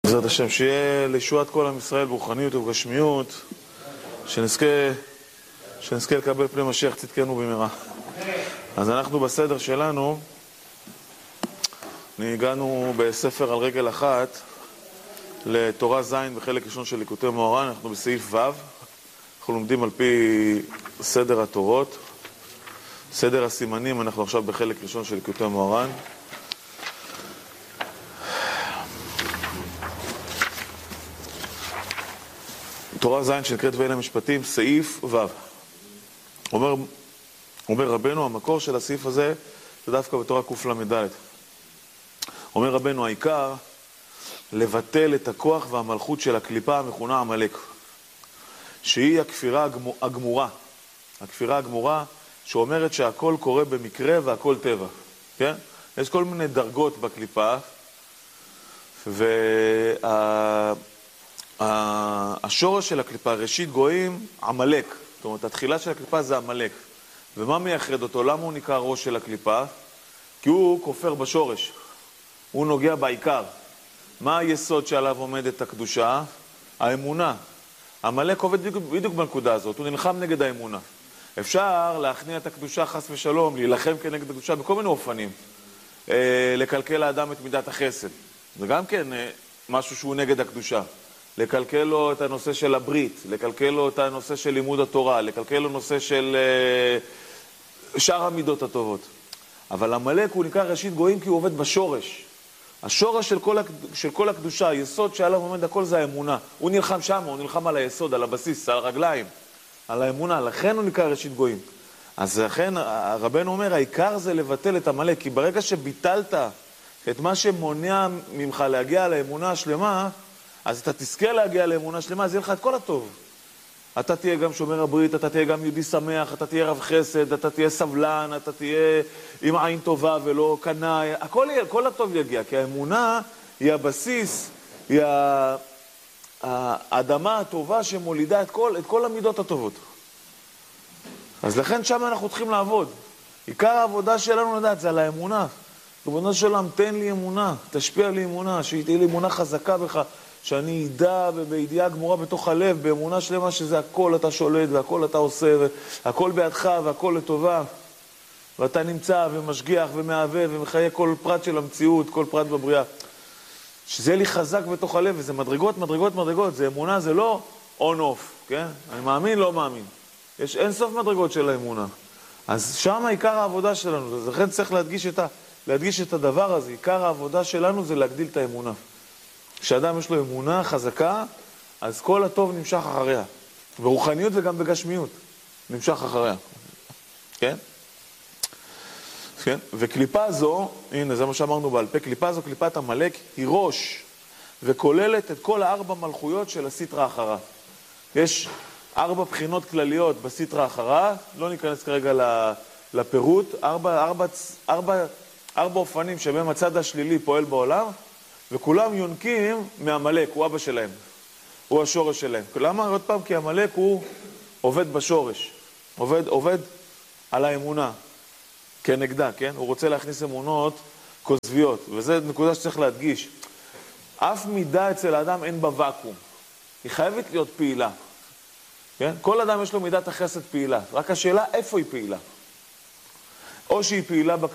בעזרת השם, שיהיה לישועת כל עם ישראל ברוחניות ובגשמיות, שנזכה לקבל פני משיח צדקנו במהרה. אז אנחנו בסדר שלנו, הגענו בספר על רגל אחת לתורה ז' בחלק ראשון של ליקוטי מוהר"ן. אנחנו בסעיף ו', אנחנו לומדים על פי סדר התורות, סדר הסימנים. אנחנו עכשיו בחלק ראשון של ליקוטי מוהר"ן. תורה ז' שנקראת ואלה משפטים, סעיף ו'. אומר רבנו, המקור של הסעיף הזה זה דווקא בתורה קל"ד. אומר רבנו, העיקר לבטל את הכוח והמלכות של הקליפה המכונה עמלק, שהיא הכפירה הגמורה. הכפירה הגמורה שאומרת שהכל קורה במקרה והכל טבע. כן? יש כל מיני דרגות בקליפה, והשורש של הקליפה, ראשית גויים, עמלק. זאת אומרת, התחילה של הקליפה זה עמלק. ומה מייחד אותו? למה הוא נקרא ראש של הקליפה? כי הוא כופר בשורש. הוא נוגע בעיקר. מה היסוד שעליו עומדת הקדושה? האמונה. עמלק עובד בדיוק בנקודה הזאת. הוא נלחם נגד האמונה. אפשר להכניע את הקדושה חס ושלום, להילחם כנגד הקדושה בכל מיני אופנים. לקלקל לאדם את מידת החסד. זה גם כן משהו שהוא נגד הקדושה. לקלקל לו את הנושא של הברית, לקלקל לו את הנושא של לימוד התורה, לקלקל לו נושא של שאר המידות הטובות. אבל עמלק הוא נקרא ראשית גויים כי הוא עובד בשורש. השורש של כל הקדושה, היסוד שעליו עומד הכל זה האמונה. הוא נלחם שם, הוא נלחם על היסוד, על הבסיס, על הרגליים, על האמונה. לכן הוא נקרא ראשית גויים. אז לכן רבנו אומר, העיקר זה לבטל את עמלק, כי ברגע שביטלת את מה שמונע ממך להגיע לאמונה השלמה, אז אתה תזכה להגיע לאמונה שלמה, אז יהיה לך את כל הטוב. אתה תהיה גם שומר הברית, אתה תהיה גם יהודי שמח, אתה תהיה רב חסד, אתה תהיה סבלן, אתה תהיה עם עין טובה ולא קנאי, כל הטוב יגיע, כי האמונה היא הבסיס, היא האדמה הטובה שמולידה את כל המידות הטובות. אז לכן שם אנחנו צריכים לעבוד. עיקר העבודה שלנו לדעת זה על האמונה. ריבונו של עולם, תן לי אמונה, תשפיע לי אמונה, שתהיה לי אמונה חזקה בך, שאני ידע בידיעה גמורה בתוך הלב, באמונה שלמה שזה הכל אתה שולט והכל אתה עושה, והכל בידך והכל לטובה, ואתה נמצא ומשגיח ומהווה ומחיה כל פרט של המציאות, כל פרט בבריאה. שזה לי חזק בתוך הלב, וזה מדרגות, מדרגות, מדרגות, זה אמונה, זה לא on-off, כן? אני מאמין, לא מאמין. יש אין סוף מדרגות של האמונה. אז שם עיקר העבודה שלנו, אז לכן צריך להדגיש את הדבר הזה. עיקר העבודה שלנו זה להגדיל את האמונה. כשאדם יש לו אמונה חזקה, אז כל הטוב נמשך אחריה. ברוחניות וגם בגשמיות נמשך אחריה. כן? כן? וקליפה זו, הנה זה מה שאמרנו בעל פה, קליפה זו, קליפת עמלק, היא ראש וכוללת את כל 4 מלכויות של הסטרא אחרא. יש 4 בחינות כלליות בסטרא אחרא, לא ניכנס כרגע לפירוט, 4 אופנים שבהם הצד השלילי פועל בעולם, וכולם יונקים מעמלק, הוא אבא שלהם, הוא השורש שלהם. למה? עוד פעם, כי עמלק הוא עובד בשורש, עובד על האמונה, כנגדה, כן? הוא רוצה להכניס אמונות כוזביות, וזו נקודה שצריך להדגיש. אף מידה אצל האדם אין בה ואקום, היא חייבת להיות פעילה. כן? כל אדם יש לו מידת החסד פעילה, רק השאלה איפה היא פעילה. או שהיא פעילה